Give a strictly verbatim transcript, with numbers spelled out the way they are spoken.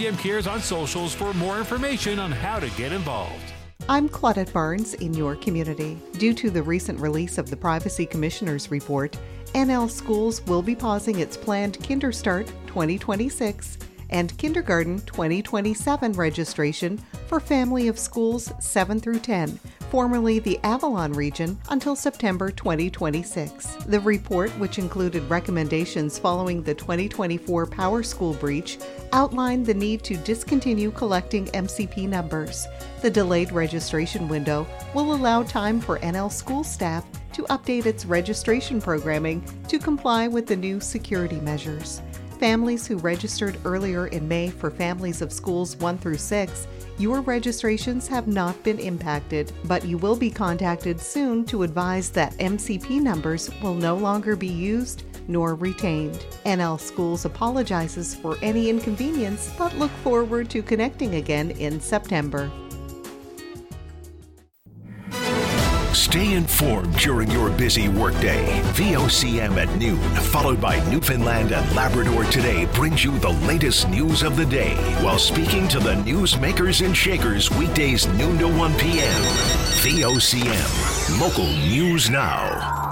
C M Cares on socials for more information on how to get involved. I'm Claudette Barnes in your community. Due to the recent release of the Privacy Commissioner's Report, N L Schools will be pausing its planned KinderStart twenty twenty-six and Kindergarten twenty twenty-seven registration for family of schools seven through ten, formerly the Avalon region, until September twenty twenty-six. The report, which included recommendations following the twenty twenty-four Power School breach, outlined the need to discontinue collecting M C P numbers. The delayed registration window will allow time for N L school staff to update its registration programming to comply with the new security measures. Families who registered earlier in May for families of schools one through six, your registrations have not been impacted, but you will be contacted soon to advise that M C P numbers will no longer be used nor retained. N L Schools apologizes for any inconvenience, but look forward to connecting again in September. Stay informed during your busy workday. V O C M at noon, followed by Newfoundland and Labrador Today, brings you the latest news of the day while speaking to the newsmakers and shakers weekdays noon to one p.m. V O C M, local news now.